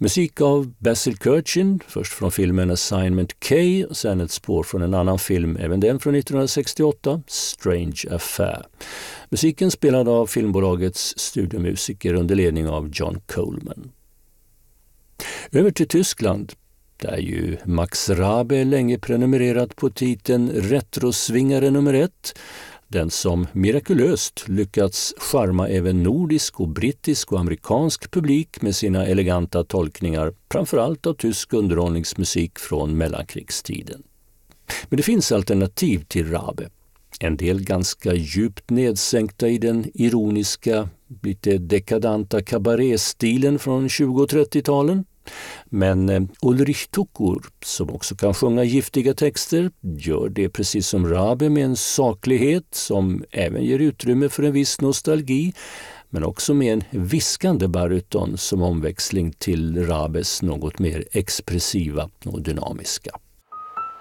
Musik av Basil Kirchin, först från filmen Assignment K och sen ett spår från en annan film, även den från 1968, Strange Affair. Musiken spelad av filmbolagets studiomusiker under ledning av John Coleman. Över till Tyskland, där ju Max Rabe länge prenumererat på titeln Retrosvingare nummer 1, den som mirakulöst lyckats charma även nordisk och brittisk och amerikansk publik med sina eleganta tolkningar, framförallt av tysk underhållningsmusik från mellankrigstiden. Men det finns alternativ till Rabe. En del ganska djupt nedsänkta i den ironiska, lite dekadanta kabaréstilen från 20- och 30-talen. Men Ulrich Tukur, som också kan sjunga giftiga texter, gör det precis som Rabe med en saklighet som även ger utrymme för en viss nostalgi, men också med en viskande baryton som omväxling till Rabes något mer expressiva och dynamiska.